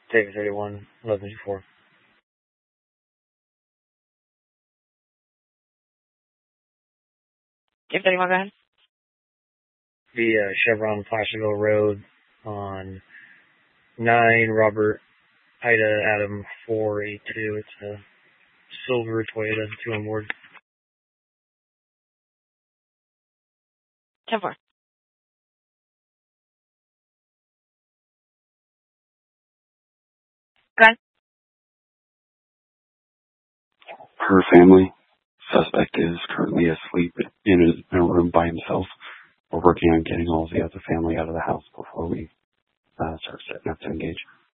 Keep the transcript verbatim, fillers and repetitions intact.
David thirty-one, eleven four. David thirty-one, go ahead. The uh, Chevron Placerville Road on nine Robert Ida Adam four eight two. It's a silver Toyota two on board. ten four. Go ahead. Her family. Suspect is currently asleep in a, in a room by himself. We're working on getting all the other family out of the house before we uh, start setting up to engage.